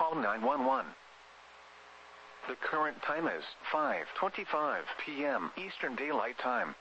call 911. The current time is 5:25 p.m. Eastern Daylight Time.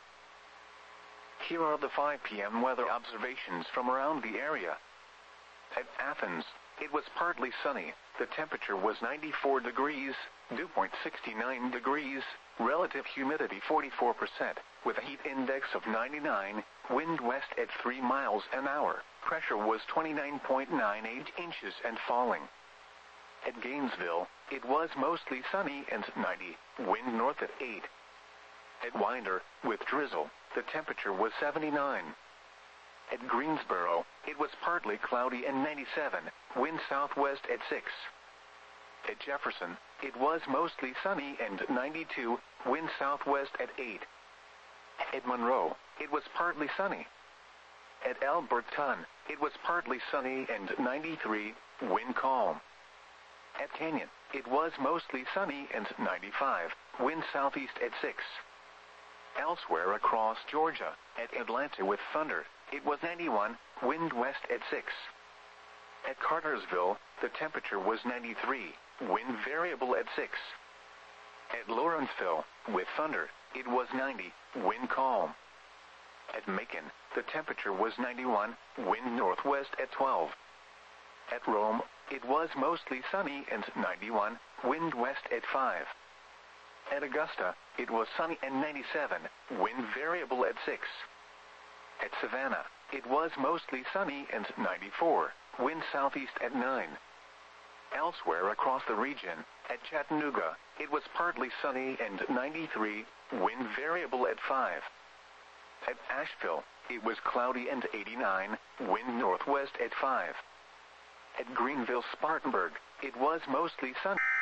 Here are the 5 p.m. weather observations from around the area. At Athens, it was partly sunny. The temperature was 94 degrees, dew point 69 degrees, relative humidity 44%, with a heat index of 99, wind west at 3 miles an hour, pressure was 29.98 inches and falling. At Gainesville, it was mostly sunny and 90, wind north at 8. At Winder, with drizzle, the temperature was 79. At Greensboro, it was partly cloudy and 97, wind southwest at 6. At Jefferson, it was mostly sunny and 92, wind southwest at 8. At Monroe, it was partly sunny. At Alberton, it was partly sunny and 93, wind calm. At Canyon, it was mostly sunny and 95, wind southeast at 6. Elsewhere across Georgia, at Atlanta with thunder, it was 91, wind west at 6. At Cartersville, the temperature was 93, wind variable at 6. At Lawrenceville, with thunder, it was 90, wind calm. At Macon, the temperature was 91, wind northwest at 12. At Rome, it was mostly sunny and 91, wind west at 5. At Augusta, it was sunny and 97, wind variable at 6. At Savannah, it was mostly sunny and 94, wind southeast at 9. Elsewhere across the region, at Chattanooga, it was partly sunny and 93, wind variable at 5. At Asheville, it was cloudy and 89, wind northwest at 5. At Greenville-Spartanburg, it was mostly sunny.